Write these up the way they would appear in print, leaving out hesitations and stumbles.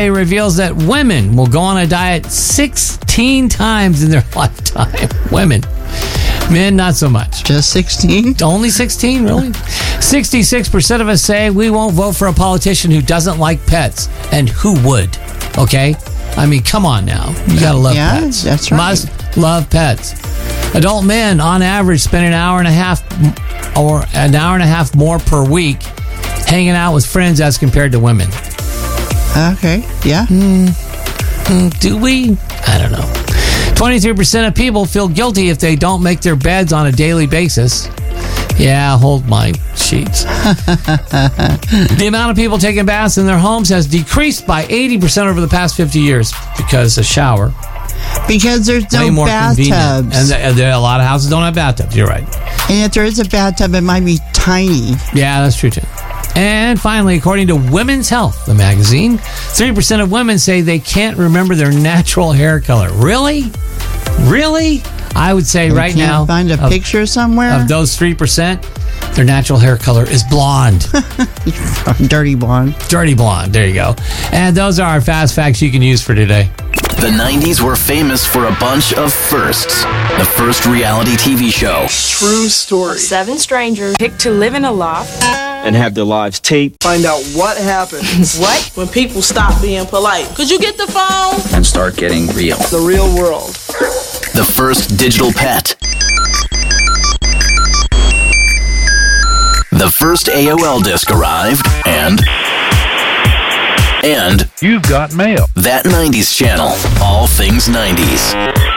It reveals that women will go on a diet 16 times in their lifetime. Women. Men, not so much. Just 16? Only 16, really? 66% of us say we won't vote for a politician who doesn't like pets. And who would? Okay? I mean, come on now. You gotta love pets. That's right. Must love pets. Adult men, on average, spend an hour and a half more per week hanging out with friends as compared to women. Okay, yeah. Do we? I don't know. 23% of people feel guilty if they don't make their beds on a daily basis. Yeah, hold my sheets. The amount of people taking baths in their homes has decreased by 80% over the past 50 years because the shower. Because there's Way no more bathtubs. convenient. And a lot of houses don't have bathtubs. You're right. And if there is a bathtub, it might be tiny. Yeah, that's true too. And finally, according to Women's Health, the magazine, 3% of women say they can't remember their natural hair color. Really? Really? I would say right now, Find a picture somewhere? of those 3%, their natural hair color is blonde. Dirty blonde. Dirty blonde. There you go. And those are our fast facts you can use for today. The 90s were famous for a bunch of firsts. The first reality TV show. True story. 7 strangers picked to live in a loft. And have their lives taped. Find out what happens. What? When people stop being polite. Could you get the phone? And start getting real. The real world. The first digital pet. The first AOL disc arrived, and You've got mail. That 90s channel. All things 90s.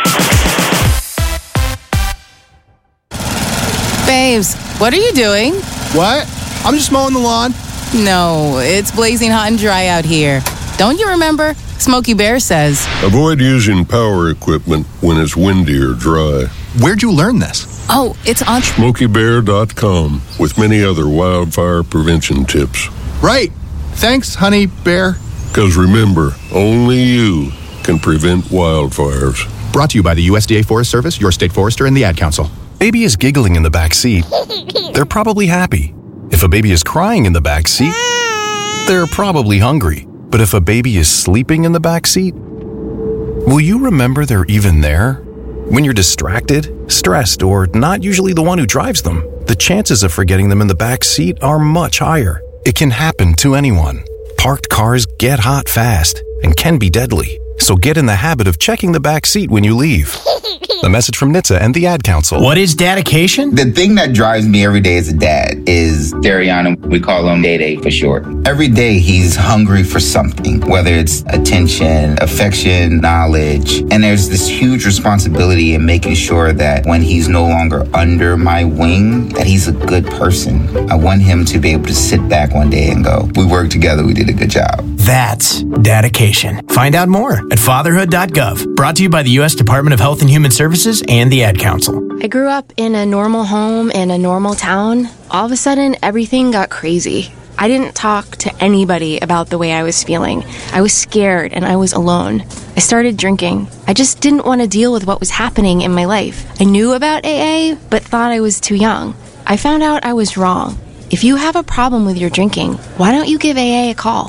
Babes, what are you doing? What? I'm just mowing the lawn. No, it's blazing hot and dry out here. Don't you remember? Smokey Bear says. Avoid using power equipment when it's windy or dry. Where'd you learn this? Oh, it's on SmokeyBear.com with many other wildfire prevention tips. Right. Thanks, honey bear. Because remember, only you can prevent wildfires. Brought to you by the USDA Forest Service, your state forester, and the Ad Council. Baby is giggling in the back seat. They're probably happy. If a baby is crying in the back seat, they're probably hungry. But if a baby is sleeping in the back seat, will you remember they're even there? When you're distracted, stressed, or not usually the one who drives them, the chances of forgetting them in the back seat are much higher. It can happen to anyone. Parked cars get hot fast and can be deadly. So get in the habit of checking the back seat when you leave. A message from NHTSA and the Ad Council. What is dedication? The thing that drives me every day as a dad is Dariana. We call him Day for short. Every day he's hungry for something, whether it's attention, affection, knowledge. And there's this huge responsibility in making sure that when he's no longer under my wing, that he's a good person. I want him to be able to sit back one day and go, we worked together, we did a good job. That's dedication. Find out more at fatherhood.gov. Brought to you by the U.S. Department of Health and Human Services and the Ad Council. I grew up in a normal home in a normal town. All of a sudden, everything got crazy. I didn't talk to anybody about the way I was feeling. I was scared and I was alone. I started drinking. I just didn't want to deal with what was happening in my life. I knew about AA, but thought I was too young. I found out I was wrong. If you have a problem with your drinking, why don't you give AA a call?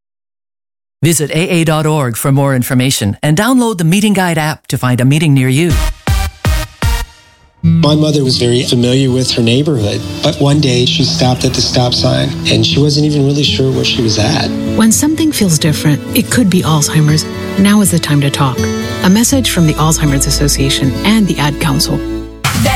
Visit AA.org for more information and download the Meeting Guide app to find a meeting near you. My mother was very familiar with her neighborhood, but one day she stopped at the stop sign and she wasn't even really sure where she was at. When something feels different, it could be Alzheimer's. Now is the time to talk. A message from the Alzheimer's Association and the Ad Council.